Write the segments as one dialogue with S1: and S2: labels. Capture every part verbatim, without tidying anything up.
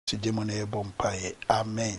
S1: demon bompaye. Amen.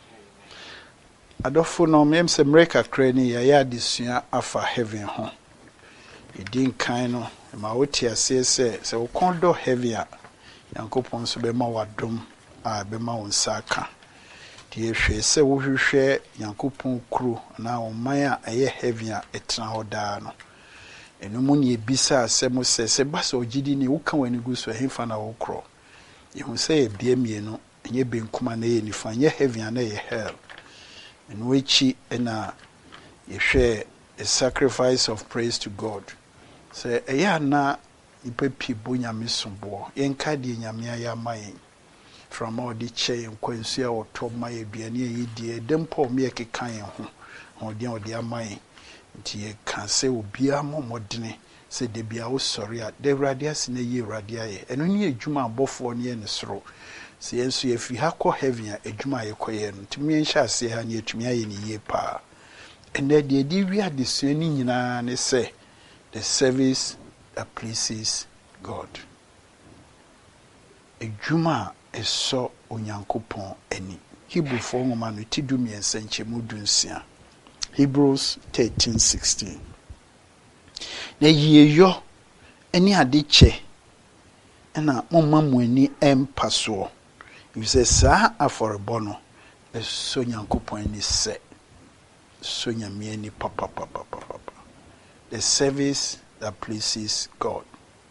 S1: Adofo no mem se mreka krani ya ya disua afa heaven ho. Edin kan no ma woti ase se se wo kondo heaven a Yankopon so be ma wadom a be ma wonsa aka. Die hwe se wo hwehwe Yankopon kru na wo man a eye heaven a etna ho daa no. Enu mu ne ebisa asem se se basa ogidi ni wo kan wani gu so hemfa na wo kro. Yehu se ebie mienu enye benkuma na ye nifa nye heaven na ye hell. And which in a share a sacrifice of praise to God. Say, a ya na ipepi bunya misumbo, yenka di nyamia ya mai from all the chain, quensia or top my biani, ye dear, dempo me a kikayan or the other mai. Tia can say, will be a more modern, say, de be out sorry at the radias in a year radiae, and only a juma both one year in the throat. See, and so if you have called heaven a juma yekoyen, to me and shall say, and yet to me in a year pa. And that the idea we are discerning in and say, the service that pleases God. A juma is so onyankopon any. Hebrew form man to do me and senche mudunsia. Hebrews thirteen sixteen. Na ye yo any adiche, and a mumma mweni empaso. You say, sir, for a bono, a sonya coupon is set. Sonya mieni papa papa papa. The service that pleases God.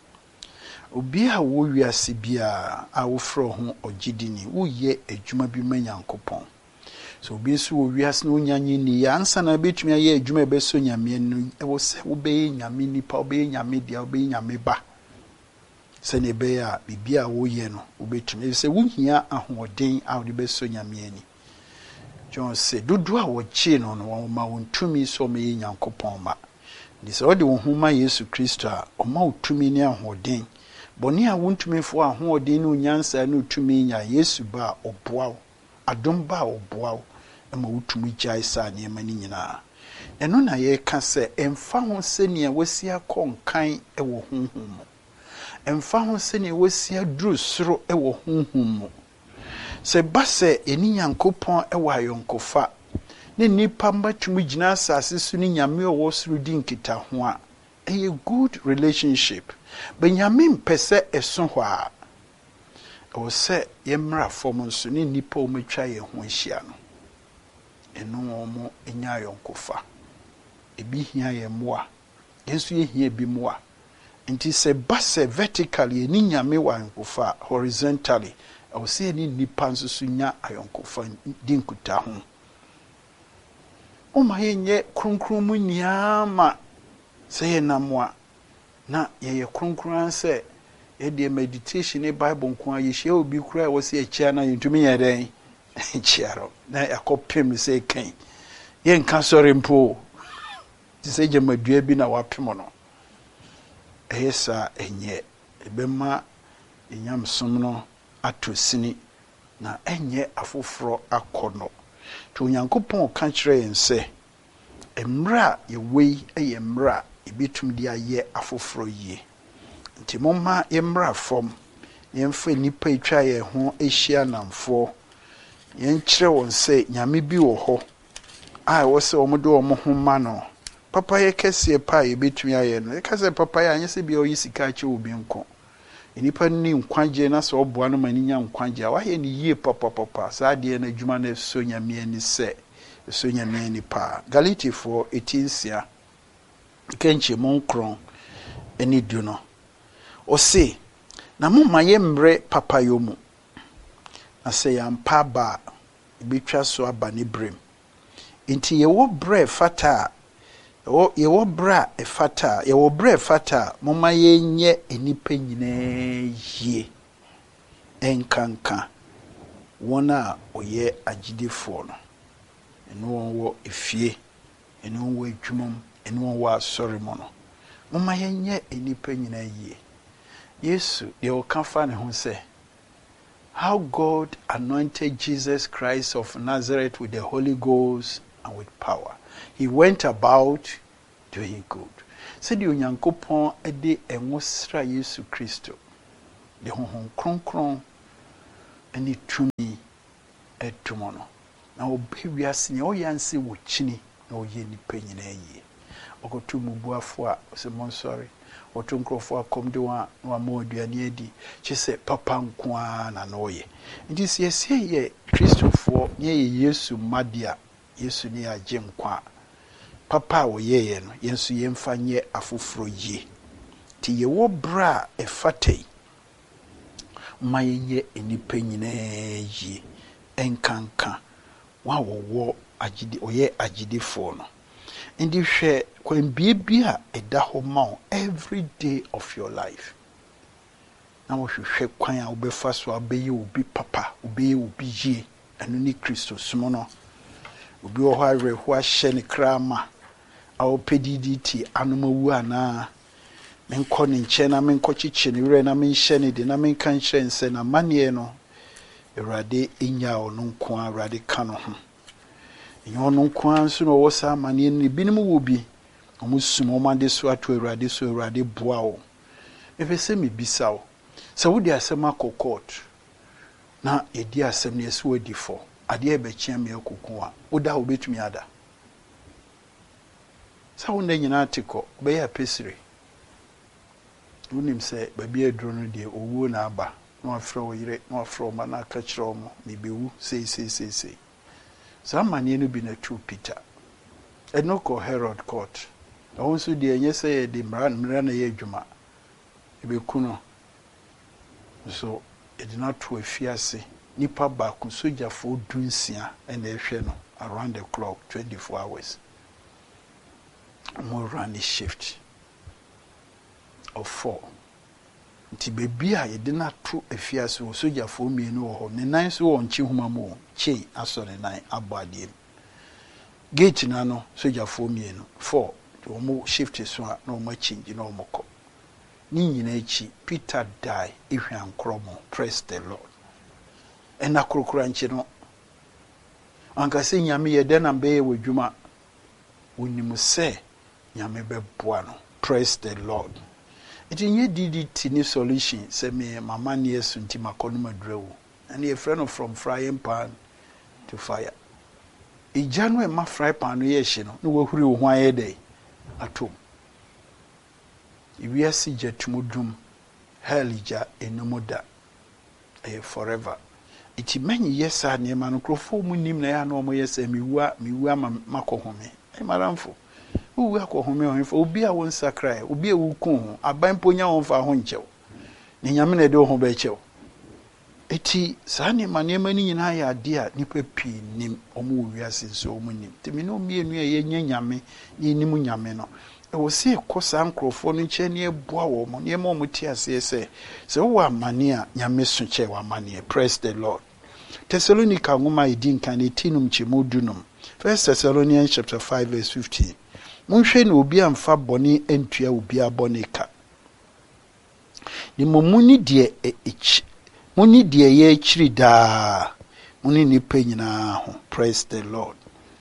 S1: Ubia wo sibia, I will throw home or jidini, who ye a juma be menyan coupon. So be so we has no yanni ni answer na bit me a ye juma be sonya mien, I was obeying ya mini pa obeying ya media obeying ya meba. Sene bea bibia wo ye no obetumi se wo hia ahoden a wo de beso nyame ani John say dudu a wo chi no no wo ma wontumi so me Nyankopon ma ndi se wo de wo huma Yesu Kristo a o ma wotumi ni ahoden boni a wontumi fo ahoden no nyansa no tumi nya Yesu ba oboa adom ba oboa e ma wotumi jai sa ne ma ni nyina eno na ye ka se emfa ho se ne wasi akonkan e wo honhom emfa ho se ne wasi aduru soro e wo honhom mo se ba se eni Nyankopon e wa yonkofa ne nipa mbatumi gina asase su ni nyame o wo soro di nkita ho a a good relationship benyame mpese eso ho a o se yemra fom nso ne nipa o metwa ye ho ahia no eno mo enya yonkofa ebi hia ye moa yesu ye hia bi moa nti se base vertically ni nyame wa yonkofa horizontally o se ni nipa nso su nya ayonkofa di nkuta ho o ma yenye kronkron mu niama se ye namoa na ye ye kronkron se ye de meditation e bible nko aye hia obi kura wo se achia na yentumi ye den chiaro na yakopem se kan ye nka sori mpo ti se je madua bi na wapem no ehesa enye ebema enyamsom no atosini na enye afoforo akono to Nyankopon ka kire yense emra ye wei eye emra ebitum dia ye afoforo yie nti momma emra fom yemfa nipa etwa ye ho ehia namfo yenkire won se nyame bi wo ho ai wo se omo de omo ho ma no papa ye kese pa ye betumi aye no ye kase papa ye anye se bi o yisika che obi nko enipa ni nkwaje na so oboa no mani nya nkwaje wa ye ni yie papa papa sa de na adwuma na so nyame ani se so nyame ani pa Galatia eighteen sia kenche monkron eni du no o se na mo maye mbre papa yo mu na se yampa ba bitwa so aba ne brem enti ye wo bre fata o ye wo bra e fata ye wo bre fata moma ye nye enipa nyina yie enkanka wona oye agidefo no eno wo efie eno wo adwumom eno wo asori mo no moma ye nye enipa nyina yie Yesu ye o kanfa ne ho se how God anointed Jesus Christ of Nazareth with the Holy Ghost and with power. He went about doing good. Said the ɛne tumi ɛtum no na ɔbɛ wiase ne ɔyɛ nse wɔ kyini na ɔyɛ nipa nyinaa yie ɔkɔto mubuafo a ɔsɛ mo nsɔre ɔto nkurɔfo akɔm de wa na wama aduane adi kyɛ sɛ papa nko a na na ɔyɛ nti sɛ yɛsɛ yɛ kristofoɔ ne yɛ yesu mmade a yesu ne agye nkwa a papa a ɔyɛeɛ no yɛn nso yɛmfa nyɛ afoforɔ yie nti yɛwɔ berɛ a ɛfata yi ma yɛnyɛ nnipa nyinaa yie ɛnkanka wa wɔwɔ agyidi ɔyɛ agyidifoɔ no nti hwɛ kwambie bi a ɛda hɔ ma wo every day of your life na wɔhwehwɛ kwan a wobɛfa so a wobɛyɛ obi papa wobɛyɛ obi yie ɛno ne kristo som no obi wɔ hɔ awerɛhoɔ ahyɛ ne kra ma a wɔpɛ didi ti anoma wu anaa menkɔ ne nkyɛn na menkɔkyekye ne werɛ na menhyɛ ne de na menka nkyerɛ nsɛ na manneɛ no Awurade enya ɔno nko a Awurade ka no ho ɛnyɛ ɔno nko a nso na ɔwɔ saa amanneɛ no binom wɔ bi ɔmo sum ɔmo ade so ato Awurade so Awurade boa wo ɛfɛ sɛ mebisa wo sɛ wode asɛm akɔ court na yɛdi asɛm no yɛsɛ wadi fɔ adeɛ ɛbɛkyea me akoko a woda wo bɛtumi ada sɛ wo nda nyinaa te kɔ bɛyɛ apɛsire wonim sɛ baabi aduro no deɛ owuo na aba na wafrɛ wo yere na wafrɛ wo ma na aka kyerɛ wo mo mebɛwu seiseiseisei saa amanneɛ no bi na tu Peter ɛno kɔ Herod court ɛho nso deɛ ɛnyɛ sɛ yɛde mmara mmara na yɛ adwuma ɛbɛku no nso yɛde no ato afiase nipa baako sogyafoɔ dunsia ɛna ɛhwɛ no around the clock twenty-four hours mo run shift of four nti beebi a yɛde no ato afiase wɔ sogyafoɔ mmienu wɔ hɔ ne nan so wɔ nkye homa mu wɔ kyei asɔ ne nan abɔ adeɛ mu gate na no sogyafoɔ mmienu four wɔn shift so a na wɔn akyi na wɔn kɔ ne nyinaa akyi Peter die ehwɛ ankorɔmɔ praise the Lord ɛna korokora nkye no ankasa nyame yɛ dɛ na bɛyɛ wɔ adwuma wonim sɛ nyame bɛboa no praise the Lord it nye D D T ni solution sɛ me mama ne yesu nti makɔ no madrewo and ye friend from frying pan to fire ija no ma fry pan no ye hye no no wahuri wo ho ayɛ dɛ atom iwiase jatumudum helija enumoda eh forever iti manyi yesa ne ma no krofo mu nim na ya na omo yesa miwua miwua makɔhome ai maramfo uwe akɔhome ohemfo obi a won sakra obi a wukun aban ponya won fa ho nkyɛw ne nyame na de ho ba kyɛw eti saa ne ma ne ma ni nyina ya ade a nipa pii nim omo wiase so omo nim temi no mienu a ye nya nyame ne nim nyame no e wo se kɔ saa nkrofo no nkyɛ ne eboa wo mo ne ma omo ti ase sɛ sɛ wo amane a nyame so kyɛ wo amane praise the Lord Thessalonica ngoma idin kan etinum chemu dunum First Thessalonians chapter five verse fifteen Munhwe na obi amfa bɔne antua obi abɔne ka. Ni momuni die echi. Muni die ye chiri da. Muni nipa nyina ho. Praise the Lord.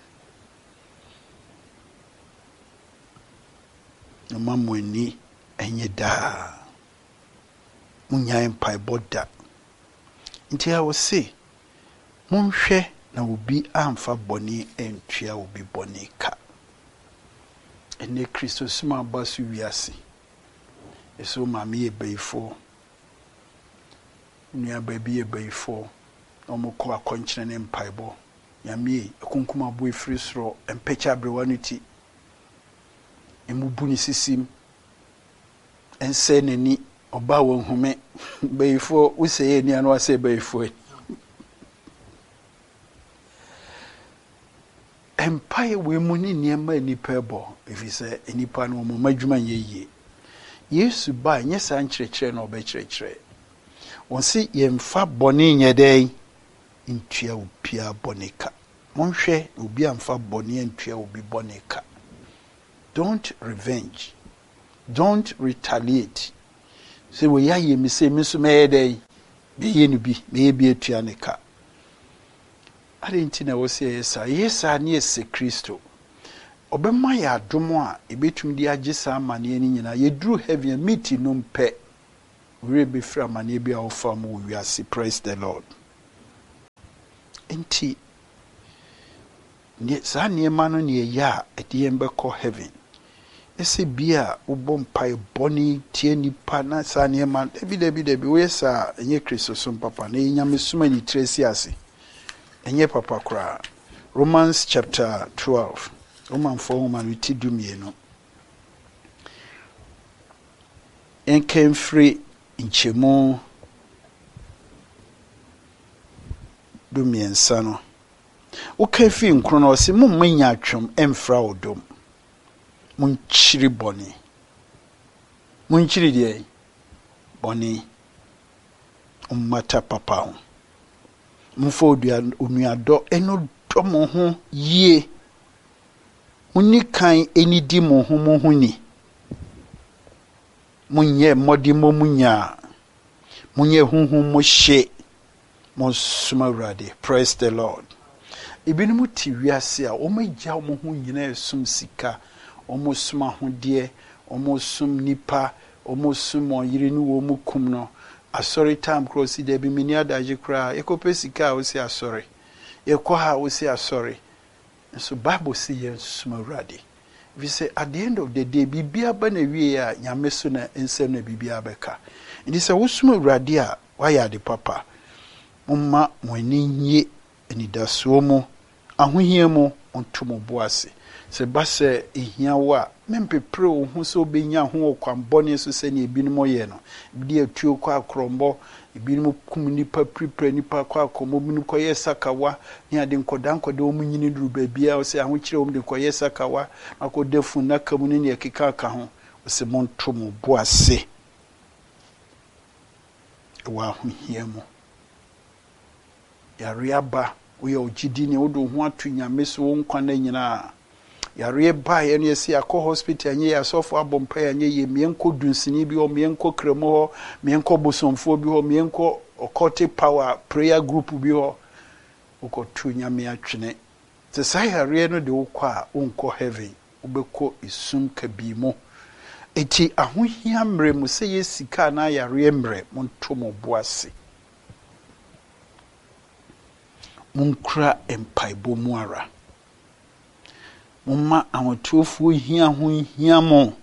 S1: Noma mweni enye da. Munya empa boda. Nti a wo se munhwe na obi amfa bɔne antua obi bɔne ka. Ene Kristo suma basu wiase eso mami ebeifo nua baby ebeifo omo ko akonkyere ne mpaibo nyame ekunkuma bo efiri soro empecha brewanuti emubu ni sisim ense nani oba won hume beifo useye ni anu ase beifo empire we muni niema nipa ebo efise enipa no mo madwuma yeye Yesu ba nye sa nkyerɛkyerɛ na ɔbɛkyerɛkyerɛ wonsi yemfa bɔne nyɛdɛn ntua opia bɔne ka monhwɛ obi amfa bɔne ntua obi bɔne ka don't revenge don't retaliate say we ya ye mi say mi so mɛyɛdɛn bɛyɛ no bi bɛyɛ bi atua ne ka Arentina wose yesa yesa ne yese Kristo obema ya adomo a ebetumi di agisa amane ani nyina yeduru heaven meeting no mpe we be fra amane bi a ofa mu wiase praise the Lord Enti ne saa nneɛma no ne ɛyɛ a ɛde yɛn bɛkɔ heaven. Ɛsɛ bi a wobɔ mpae bɔne tie nipa na saa nneɛma dabi dabi dabi woyɛ saa ɛnyɛ Kristo som papa na ɛyɛ Nyame som ani tire si ase ɛnyɛ papa koraa. Romans chapter twelve Romanfoɔ nwoma no ti dumienu ɛnka mfiri nkyɛmu dumiɛnsa no woka fi nkro no ɔse momma nya atwom ɛmfra wo dom munkyiri bɔne munkyiri deɛ bɔne ummata papa ho mumfa onuadɔ ɛno dɔ mo ho yie munni kan ɛni di mo ho mo ho ni munyɛ mmɔde mo munya munyɛ huhum mo hye mo soma Awurade. Praise the Lord. Ebinom ti wiase a ɔmagya mo ho nyina esum sika ɔmo sum ahodeɛ ɔmo sum nipa ɔmo sum ɔyere ne wɔ mu kum no asɔre time cross de bi mini adagye kra ekɔpɛ sika a wosi asɔre ekɔ ha wosi asɔre. So Bible say yɛn sum Awurade. We say at the end of the day bibia ba na wie a Nyame so na nsɛm na bibia bɛka. Ndi sɛ wo sum Awurade a wayɛ ade papa momma mo ani nye anidasoɔ mu ahohia mu onto mo boase. Se ba sɛ ehia wo a mempepre wo ho sɛ obenya ho kwambɔne so sɛ ne ebinom yɛ no bi atuo kɔ akrɔmbɔ ebinom kum nipa prepre nipa kɔ akɔmɔ binom kɔ yɛ sakawa ne ade nkɔda nkɔda wo nyini duru baabia wo sɛ ahokyerɛ wo de kɔ yɛ sakawa akɔda fu na kamu ne ne keka ka ho wo sɛ monto mo boase wa ahohia mu yare aba wo yɛ ogidi ne wo do ho ato Nyame so wo nkwa na nyina yare ba ye no yesi akɔ hospital nye asofo abompa ya nye ye mienko dunsini bi o mienko kremo ho mienko bosomfo bi ho mienko okote power prayer group bi ho ukotu Nyame atwene te sai yare no de wokɔ a unkɔ heaven ubekɔ isum kabi mo eti ahohia mre mu sɛ yesika na yare mre monto mo boase munkra empaibo mu ara Mumma awotofo hia ho hia mo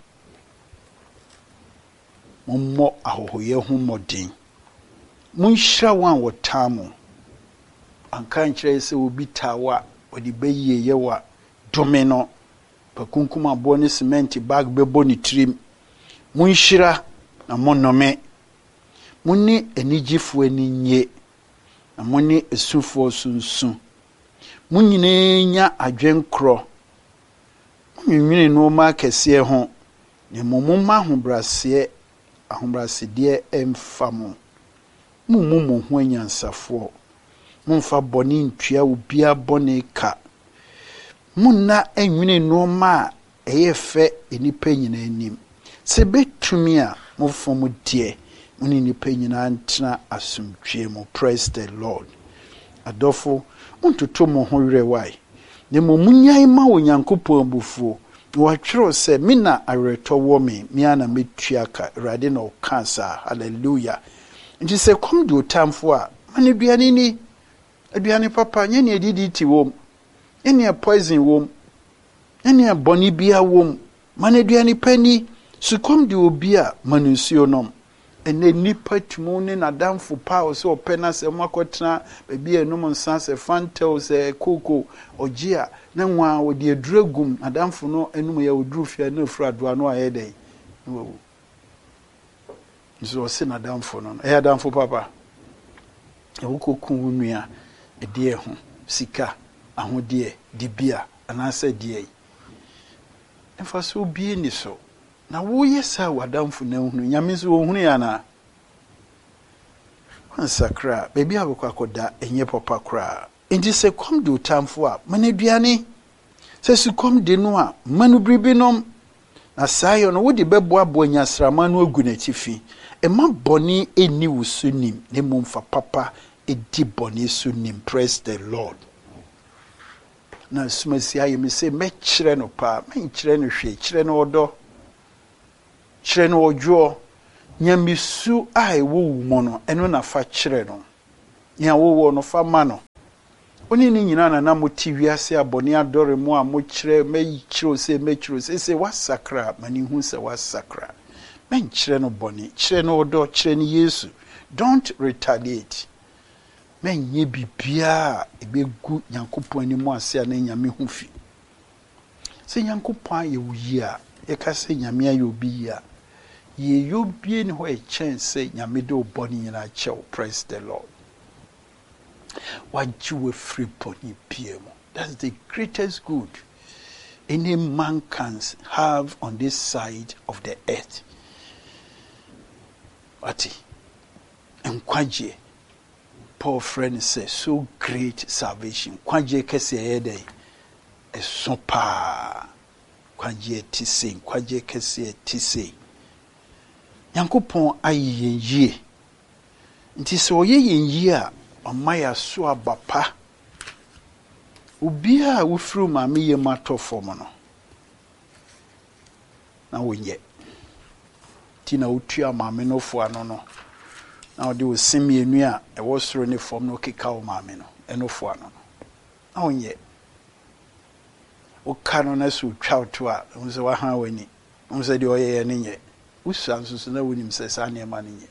S1: mummo ahohoye ho modin munhira wan wotamo anka nkyerɛ sɛ obi tawa odi beye yewa domino pakunkuma bo ne cement bag bebo ni trim munhira na monome munni enigifo aninye na munni esufo sunsun munyine nya adwenkro Nyinyi no ma kese ho ne momoma ahobrase ahobrase de emfamo mumumu ho anyansafo mumfa boni ntua obia boni ka munna enwene no ma eyefe enipa nyina anim se betumi a mufom de muni nipa nyina antena asumtwe mu. Praise the Lord. Adofo untuto mo ho werewai ne momunyai ma Onyankopɔn bufuo watwero se mina areto wo me miana metuaka Awurade na okansa. Hallelujah. Nti se kom do tamfo a mane duane ni aduane papa nye ne edidi ti wom ene poison wom ene boni bia wom mane duane pani su kom de obi a manunsuo nom ene nipa tumu ne nadamfo pa o se opena se makotena baby enum nsa se fantel se koko ogia na nwa wo de aduragum nadamfo no enum ya oduru fia na fura doa no aye den wo nso se nadamfo no e adamfo papa e wo kokun nua e de ho sika ahode dibia anase de emfa so bie ni so na wo yesa wadamfo na hunu Nyame so wo hunu ya na ansakra baby abekwa koda enye papa kra enti se kom do tamfo a mane duane se su kom de no a manu bribinom na sayo no wo de bebo abo nyasrama no agu na tifi e ma boni eni wusunim ne momfa papa edi boni sunim. Praise the Lord. Na sumasi aye me se me kire no pa me kire no hwe kire no odo kire no ojo nyamisu a ewo mo no eno na fa kire no nya wo wo no fa ma no Oni ni nyina na na moti wiase abone adore mu a mo kire me kire se me kire se se wasakra mani hu se wasakra men kire no bone kire no odo kire ni Yesu. Don't retaliate. Men ye bibia ebegu Nyankopon ani mu ase na nyame hu fi. Se Nyankopon ye wuyi a ye ka se nyame aye obi ya ye yobie ni ho e chance nyame de obone nyina chew. Praise the Lord. What you were free pony P M. That's the greatest good any man can have on this side of the earth. Ati and kwaje Paul friend says so great salvation. Kwaje kese ede e sopa kwaje tise kwaje kese tise. Nyankopon ayi yenye. Nti se oye yenye a Amaya so abapa ubia wofru ma me yema tofo mo no na wonye ti na otua ma me no fo ano no na ode osimi enu a e wo soro ne fom no keka o ma me no eno fo ano no na wonye o ka no na so twa to a unse wa ha wani unse de oye ne nye usa nso na wonim se sa ne ma ne nye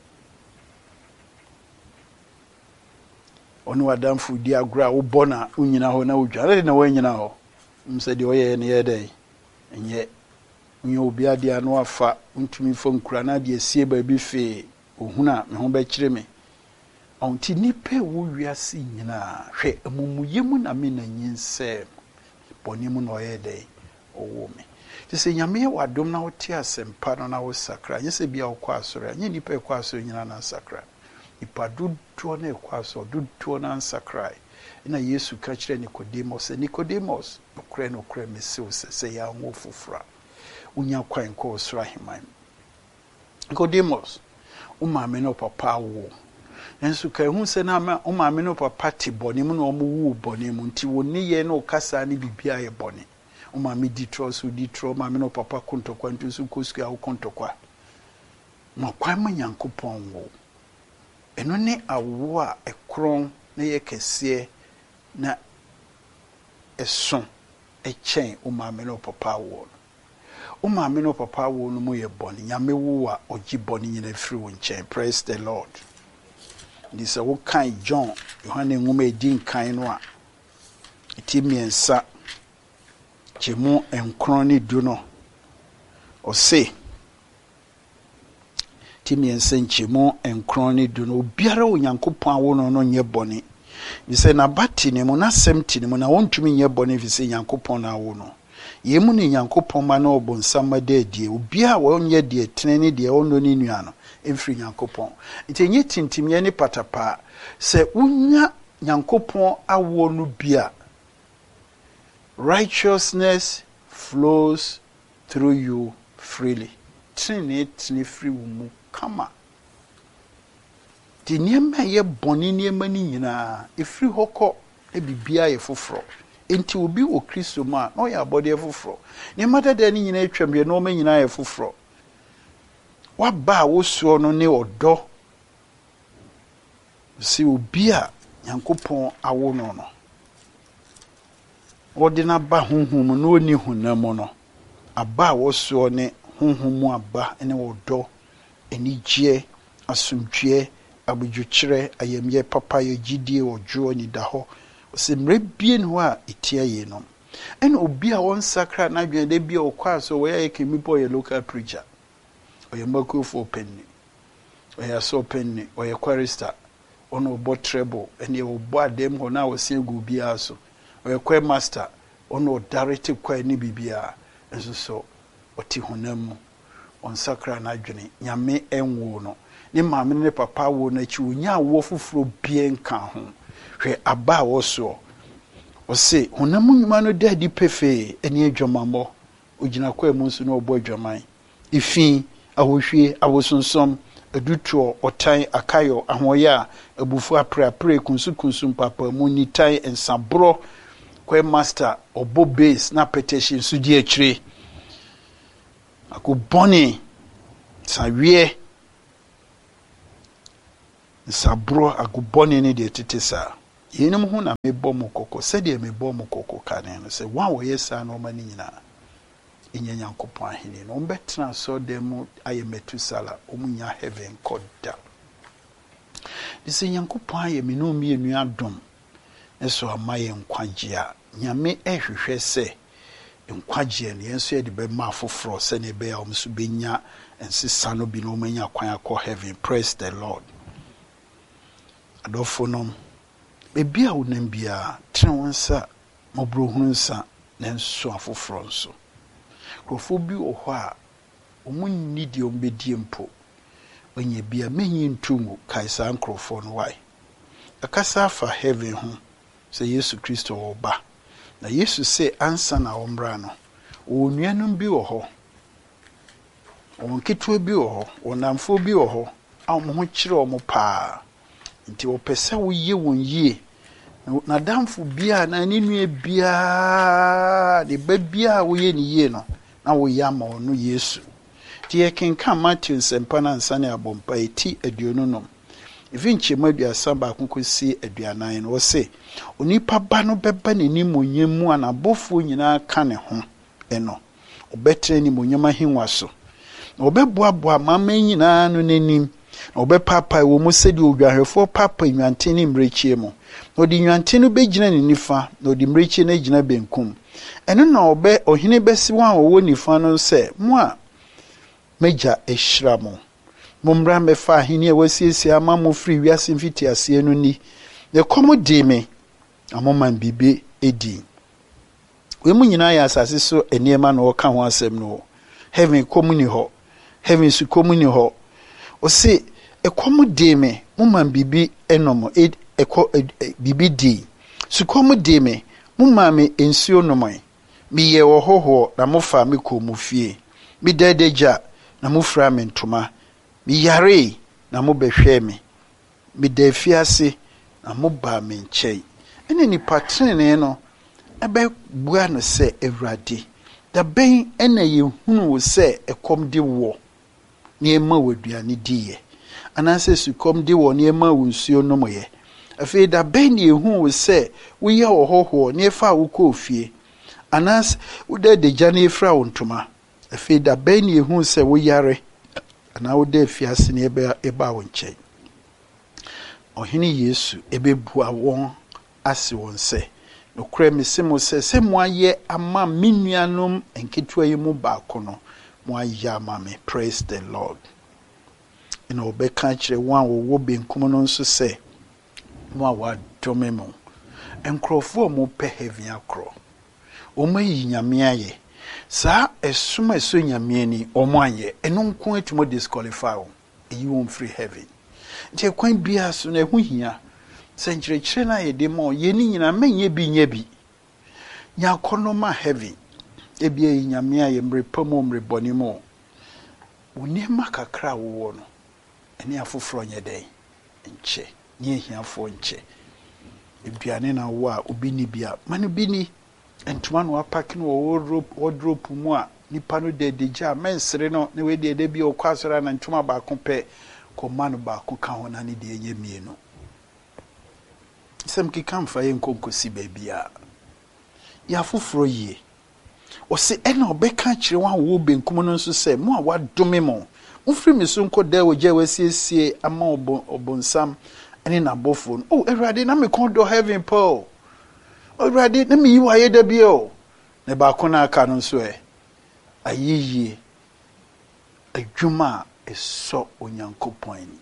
S1: onu adamfu di agra wo bona unyina ho na wodwa re na wanyina ho mse de oye ne ye dai enye unyo obi ade anu afa untumi fo nkura na de esie ba bi fe ohuna me ho ba kire me onti nipe wo wiase nyina hwe amumuyemu na me na nyinse boni mu na oye dai owo me tse nyame wadom na wote asempa no na wo sakra nyese bia wo kwa asore nye nipa e kwa asore nyina na sakra ipa duduo na ekwaso duduo na ansakrai ina Yesu ka kire Nicodemus Nicodemus okre no okre mesiw se se ya nwo fufura unya kwan ko osra himan Nicodemus umame no papa wo ensu ka hu se na ma umame no papa ti boni mu no omu wu boni mu nti woni ye no kasa ni bibia ye boni umame ditro so ditro umame no papa kontokwa ntu su kosku a kontokwa ma kwan ma Nyankopon wo eno ne awo a ekron na ye kese na eson echen o maame no papa wo o maame no papa wo no mo ye boni nyame wo a ogi boni nyina firi wo nchen. Praise the Lord. This a wo kan John Yohane nwoma edin kan no a etimiensa chemu enkron ne du no o se timi ensenchemo enkron ne du no obiara onyankopon awo no no nye bone bi se na bati ne mu na semti ne mu na wontumi nye bone fi se nyankopon na awo no yemu ne nyankopon ma na obonsam da die obia wo nye die tene ne die ono ne nua no efri nyankopon ntenye tintimye ne patapa se unya nyankopon awo no bia righteousness flows through you freely. Tene tene free mu kama di niema ye boni niema ni nyina efiri hoko e bibia ye foforo enti obi wo Kristo ma no ya body foforo niema dada ni nyina etwambe no ma nyina ye foforo wa ba wo so no ne odo si obi a Nyankopon awo no no odina ba honhom no oni hunam no aba wo so ne honhom aba ene odo enigye asumdwe abudwukire ayemye papa ye gidie ojo ni daho se mrebie no a etia ye no ene obi a won sakra na dwen de bia okwa so we ye kemi boy local preacher oyemako for penny oya so penny oya chorister ono bo treble ene obo adem ho na wo se gu bia so oya kwa master ono direct kwa ni bibia enso so oti honam on sakra na dwene nyame enwo no ni maame ne papa wo na chi onya wo foforo bie nka ho hwe aba wo so o se honam nyuma no dadi pefe eni adwamambo ogina kwa mu nso no obo adwaman ifi ahohwie awosonsom adutuo otan akayo ahoya abufu apre apre kunsu kunsu papa mu ni tai ensabro kwa master obo base na petition sudi akire akuboni sawie sabro akuboni ni de tetesa Yenum ho na mebɔ mo kɔkɔ sɛdeɛ mebɔ mo kɔkɔ kane no sɛ wa wo yesa no ma ni nyina enya Nyankopɔn ahene no ombɛtena so dem mu ayɛ Metusala omunya heaven koda dise Nyankopɔn ayɛ me no mi enu adom eso amaye nkwagye a nyame ehwehwɛ sɛ nkwagye no yenso ye de be ma afoforo sɛ ne be a omso benya ensesa no bi no omanya kwan akɔ heaven. Praise the Lord. Adofo no ebi a wonam bia tena wonsa mobrohunu nsa na nso afoforo nso krofo bi wo hɔ a omunni de ombedie mpo onye bia menyi ntungu kaisa nkrofo no wai akasa afa heaven ho sɛ Yesu Kristo wo ba na Yesu sɛ ansa na ombra no onuanum bi wo hɔ onketo bi wo hɔ onamfo bi wo hɔ a mo ho kyerɛ o mo paa nti wo pese wo ye won yie na damfo bia na ni nua bia de ba bia wo ye ni yie no na wo ya ma ono Yesu ti e kenka Matthew sempa na nsane abompa eti aduonu nom evinche maduasa ba konkosi aduanan no wo se onipa ba no beba nani monyam mu anabofo nyina ka ne ho eno obetre ni monyam ahenwa so na obeboaboa mama nyina no nanim obe papa wo mu sedi odwahwefo papa nwanten ni mrechie mu odi nwanten no begina ni nifa na odi mrechie na gina benkum eno na obe ohene besi wan wo nifa no se mo a meja ehira mo momra mefa ahene a wasiesie ama mo free wiase mfiti ase no ni ne komo di me amoman bibe edi we mu nyina ya asase so eniema na woka ho asem no heaven komuni ho heaven su komuni ho o se ekomu de me mumman bibi enomo e eko bibi di su komu de me mumma me ensuo nomai mi ye wo hoho na mofa me ko mu fie mi dedeja na mofra me ntoma mi yare na mo behwe me mi da fiase na mo ba me nkyei ene ni patrene no ebe bua no se Ewurade da ben ena ye hunu wo se ekom de wo ne ema waduane diye anase sukom de wo ne ema wo nsuo no moye afi da ben ye hunu wo se wo ye ohoho ne fa wo ko fie anas wo de de jane efra wo ntoma afi da ben ye hunu se wo yare ana wo de fiase ne eba eba wo nkyɛn ohene Yesu ebebua won ase won se no kra mesemo se se mo aye ama menuanom enketua yi mu baako no mo aye ama me. Praise the Lord. ina obeka kire wan wo wo benkum no nso se mo a wa dome mo enkrofo mo pe heaven akro o mayi nyame aye sa esuma eso nyame ni o mo anye eno nko etimo disqualify o eyi won free heaven nti kwan bia so na ehu hia senkyerɛkyerɛ na ye de mo ye ni nyina menye bi nya bi nya kono ma heaven ebia nyame aye mrepa mo mreboni mo woni ma kakra wo no ene afoforo nye den nche ni ehiafo nche eduane na wo a obi ni bia manu bi ni entuma no apake no wardrobe wardrobe mu a nipa no de deja mensere no ne we de de bi okwasora na ntuma ba ko pe ko manu ba ko ka ho na ne de enye mienu sem ki kam fa ye nkonkosi babia ya foforo yie o se ena obeka kire wan wo benkum no nso se mo a wadome mo mfiri miso nko da wogya wasiesie ama obonsam ene na bofo oh Ewurade na me kon do heaven paul Ewurade na me yiwa ye da bi o ne ba ko na aka no nso e ayiyie adwuma eso onyankopon ni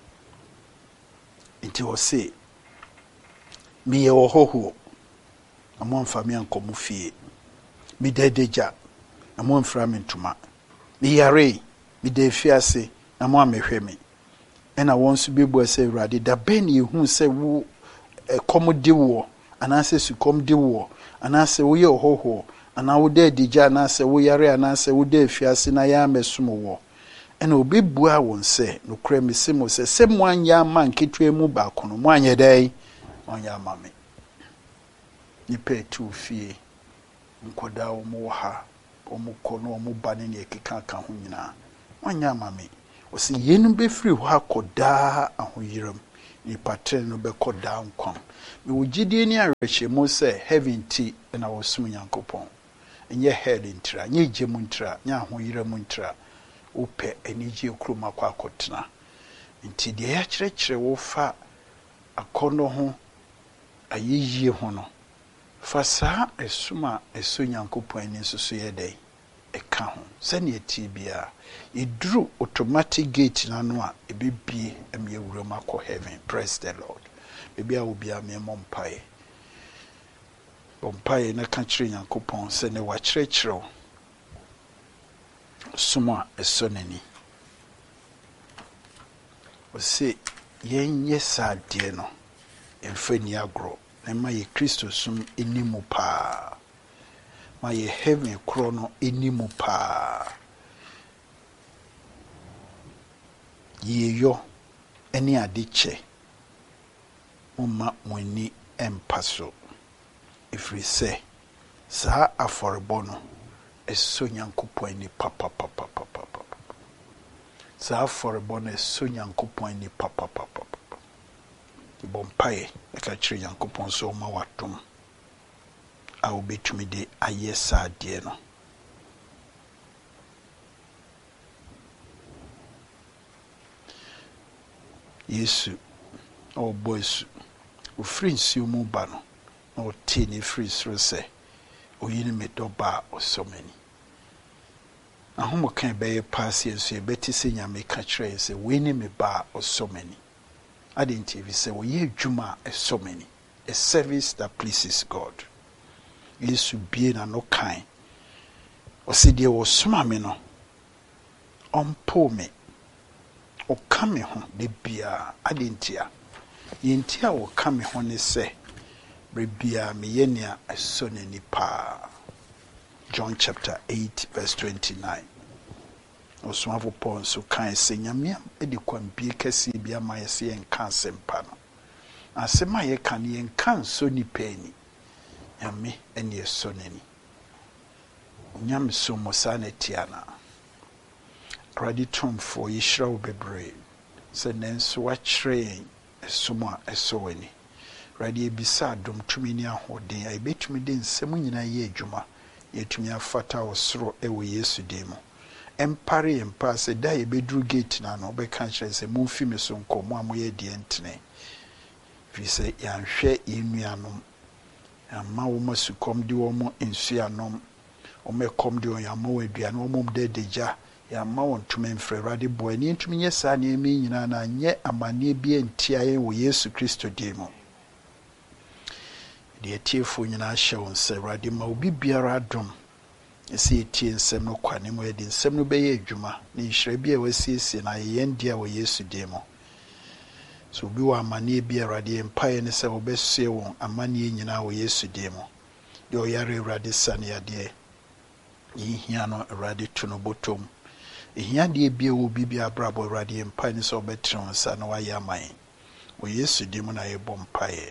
S1: nti o se mi ye wo hoho amo mfami ankomu fie mi dedeja amo mfra me ntoma mi yare mi de fiase amo amehwe me ena won su bebu ase Ewurade da ben ye hu se wo komode wo anase su komde wo anase wo ye hoho ana wo de deja anase wo yare anase wo de fiase na ya mesom wo ena obebua won se no kra me se mo se se mo anya ma nketua mu ba kono mo anye dai onya ma me ni pe tu fie nkoda wo mo ha o mo kono o mo bane ne ekeka ka ho nyina wanya ma me o se yenu be free ho akoda ahoyiram ni pattern no be ko down kwam me wogidie ni ahwehwemu se heaven ti na wosum Nyankopɔn enye head intra nye gemu intra nya ahoyira mu intra upe eniji okroma kwa akotena nti de ya kyerɛkyerɛ wo fa akɔnɔ ho ayiyie ho no fa saa esuma eso Nyankopɔn ani nsoso yɛ dɛ ɛka ho sɛne ati bia iduru automatic gate na no a ebibie em yewura makɔ heaven. Praise the Lord. Bibia obi a me mompae bompae na ka kyerɛ Nyankopɔn sɛ ne wa kyerɛkyerɛ suma eso nani o se yenye sadie no emfa ni agro na ma ye Kristo sum enimu pa ma ye heaven kro no enimu pa ye yo eni adiche mumma mwini empaso ifri se sa aforebo no eso Nyankopɔn ni papa papa papa papa sa aforebo no eso Nyankopɔn ni papa papa papa ti bompae e ka kyerɛ Nyankopɔn so ma watom a obetumi de ayɛ saa de no Yesu o boys ofiri nsuo mu ba no na ɔte ne firi soro sɛ oyini me dɔba osomani ahomo kan bɛyɛ paase nso ebeti sɛ nyame ka kyerɛ sɛ we ni me ba osomani ade nti bi sɛ wɔyɛ adwuma esomani, a service that pleases God. Yesu bie na no kan ɔsɛ deɛ wɔsoma me no ɔmpo me ɔka me ho de bia ade nti a yɛnti a ɔka me ho ne sɛ rebia me yenia eso n'ani pa. John chapter eight verse twenty-nine. Oswafo Paul so kan sɛ nyame edi kwambie kɛse bia ma yɛ sɛ yɛnka asɛmpa no asɛm a yɛka ne yɛnka nso nipa ani nyame ɛne eso n'ani nyame so mo sa na tiana radi tomfo yɛhyira wo bebree sɛ nanso wakyerɛ eso mo a eso wani radi ebisa dom tumi ni ahoden a ebetumi de nsɛm nyina yɛ adwuma yɛtumi afata osoro ɛwɔ Yesu din mu empare empa sɛ da yɛbɛduru gate na no bɛka kyerɛ sɛ momfi me so nkɔ mo a moyɛ deɛ ntene fi sɛ yɛanhwɛ yɛnuanom amma wo masukom de wo mo nsuanom wo mekom de wo yamma wo aduane wo mom de degya yamma wo ntumi mfrɛ Awurade boa ni ntumi nyɛ saa ne emi nyina na nyɛ amane bi antiaye wɔ Yesu Kristo din mu de atiefo nyina hyɛ wo nsɛ Awurade ma obi biara adom ɛsɛ etie nsɛm no kwane mu ɛde nsɛm no bɛyɛ adwuma ne nhyira bi a wasiesie na yɛn dia wɔ Yesu din mu so obi wɔ amane bi Awurade mpae ne sɛ wɔbɛsue wɔn amane nyina wɔ Yesu din mu de ɔyare Awurade sane yadeɛ yihia no Awurade to no bottom ehia de bi wɔ bibi abrabɔ Awurade mpae ne sɛ ɔbɛtre wɔn sa na wayɛ aman wɔ Yesu din mu na yɛbɔ mpae.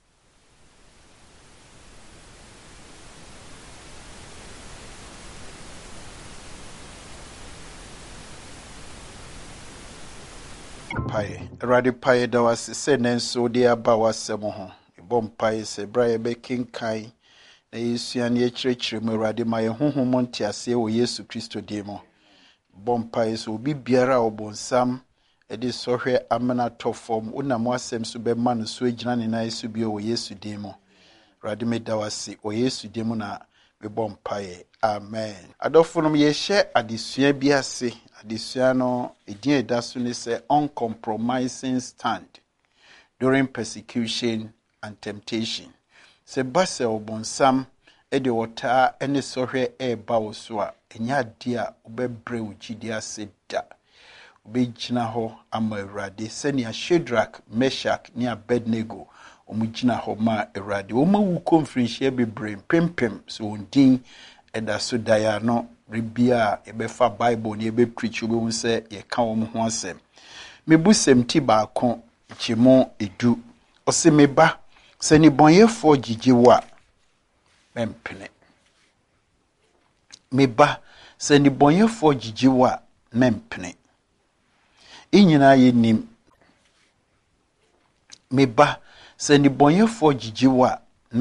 S1: Paye Awurade paye da wase sɛ nanso de aba wasɛm ho ebɔ mpae sɛ bra yɛ bɛkenkan na Yesu an yɛkyerɛkyerɛ mu Awurade ma yɛ honhom ntiaseɛ wɔ Yesu Kristo din mu bɔ mpae sɛ obi biara a ɔbɔnsam ɛde sɔhwɛ amena tɔfɔm wonam wasɛm so bɛma no so agyina ne nan so bio wɔ Yesu din mu Awurade me da wase wɔ Yesu din mu na mebɔ mpae. Amen. Adɔfo no yɛhyɛ adesua bi ase adesua no edin eda so ne sɛ uncompromising stand during persecution and temptation. Sɛ basa obonsam ɛde wɔtaa ɛne sɔhwɛ ɛba wo so a ɛnya ade a wobɛbrɛ wo gyidi ase da wobɛgyina hɔ ama Awurade sɛnea Shadrach, Meshach ne Abednego omu gyina hɔ ma Awurade wɔma wu konfrinhyia bebree pempem so wɔn din ɛda so daya no rebia ɛbɛfa Bible ne ɛbɛ preach wobɛhu sɛ yɛka wɔn ho asɛm mebu sɛm ti baako kyemo edu ɔsɛ meba sɛ ni bɔnyɛfoɔ gyigye wo a mempene meba sɛ ni bɔnyɛfoɔ gyigye wo a mempene inyina yɛnim me ba sɛ nibɔnyɛfoɔ gyigye wo a